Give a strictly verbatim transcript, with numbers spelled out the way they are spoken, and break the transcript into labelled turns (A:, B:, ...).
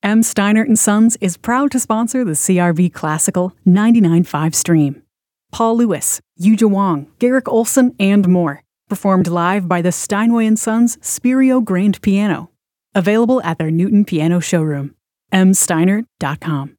A: M. Steinert and Sons is proud to sponsor the C R V Classical ninety-nine point five stream. Paul Lewis, Yuja Wong, Garrick Olson, and more. Performed live by the Steinway and Sons Spirio Grand Piano. Available at their Newton Piano showroom. m steinert dot com.